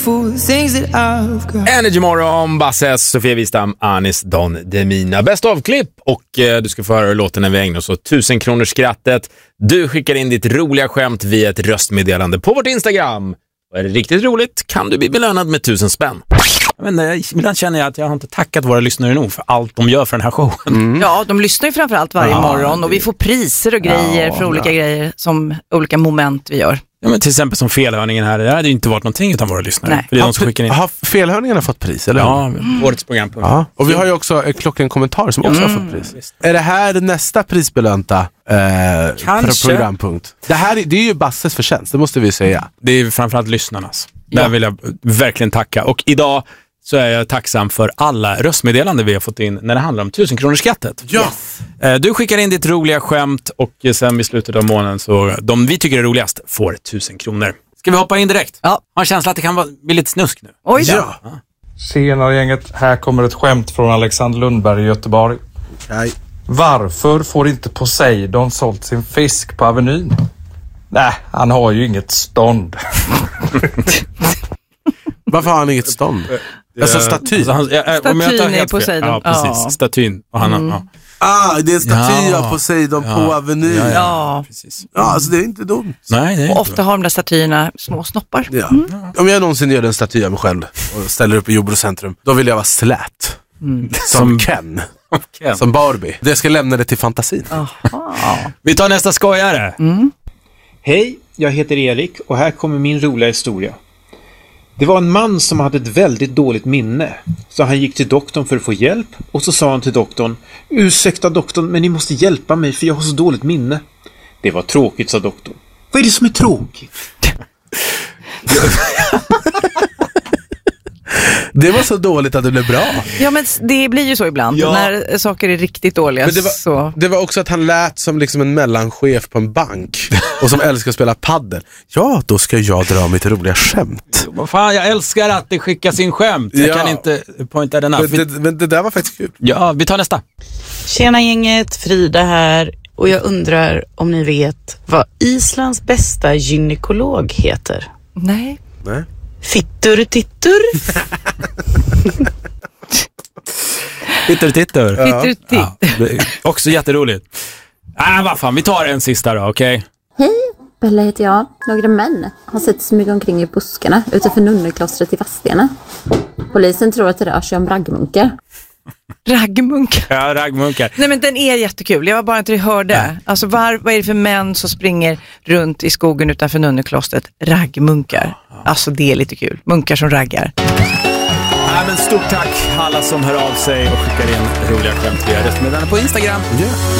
Energy Morgon, Basses, Sofia Wistam, Anis Don Demina. Bäst av klipp. Och du ska få höra låten när vi ägnar oss åt 1000 kronors skrattet. Du skickar in ditt roliga skämt via ett röstmeddelande på vårt Instagram. Och är det riktigt roligt kan du bli belönad med 1000 spänn. Ibland känner jag att jag har inte tackat våra lyssnare nog för allt de gör för den här showen. Ja, de lyssnar ju framförallt varje morgon och vi får priser och grejer för olika grejer som olika moment vi gör. Ja, men till exempel som felhörningen här, det hade ju inte varit någonting utan våra lyssnare. Nej. För det är de som skickar in. Har felhörningarna fått pris, eller? Ja, årets programpunkt. Ja. Och vi har ju också en klockren kommentar som också har fått pris. Visst. Är det här nästa prisbelönta programpunkt? Det är ju Basses förtjänst, det måste vi säga. Det är framförallt lyssnarnas. Där vill jag verkligen tacka. Och idag så är jag tacksam för alla röstmeddelanden vi har fått in när det handlar om 1000 kronors skrattet. Yes. Du skickar in ditt roliga skämt och sen vid slutet av månaden så de vi tycker är roligast får 1000 kronor. Ska vi hoppa in direkt? Ja. Har en känsla att det kan bli lite snusk nu. Oj då. Ja. Tjenare gänget, här kommer ett skämt från Alexander Lundberg i Göteborg. Nej. Varför får inte Poseidon sålt sin fisk på Avenyn? Nej, han har ju inget stånd. Varför har han inget stånd? Alltså staty. Statyn är Poseidon. Ja, precis. Ja. Statyn. Och han, ja. Det är en staty av Poseidon på Avenyn. Ja. Precis. Ja, alltså det är inte dumt. Nej, det är Och ofta har de där statyerna små snoppar. Ja. Om jag någonsin gör en staty av mig själv och ställer upp i Jordbrocentrum, då vill jag vara slät. Som Ken. Som Barbie. Det ska lämna det till fantasin. Vi tar nästa skojare. Hej, jag heter Erik och här kommer min roliga historia. Det var en man som hade ett väldigt dåligt minne. Så han gick till doktorn för att få hjälp och så sa han till doktorn: ursäkta doktorn, men ni måste hjälpa mig för jag har så dåligt minne. Det var tråkigt, sa doktorn. Vad är det som är tråkigt? Det var så dåligt att det blev bra. Ja, men det blir ju så ibland. Ja. När saker är riktigt dåliga. Men så. det var också att han lät som liksom en mellanchef på en bank och som älskar att spela paddel. Ja, då ska jag dra mitt roliga skämt. Vad fan, jag älskar att det skickas in skämt. Jag kan inte pointa den här. Men det där var faktiskt kul. Ja, vi tar nästa. Tjena gänget, Frida här. Och jag undrar om ni vet vad Islands bästa gynekolog heter. Nej. Fittur-tittur. Tittur. Ja. Också jätteroligt. Vad fan, vi tar en sista då, okej? Hej, Bella heter jag. Några män har sett smyga omkring i buskarna utanför nunneklostret i Vadstena. Polisen tror att det rör sig om raggmunkar. Raggmunkar. Ja, raggmunkar. Nej, men den är jättekul. Jag var bara inte hörde. Alltså vad är det för män som springer runt i skogen utanför nunneklostret? Raggmunkar. Alltså det är lite kul. Munkar som raggar. Men stort tack alla som hör av sig och skickar in roliga skämt via röstmeddelanden på Instagram.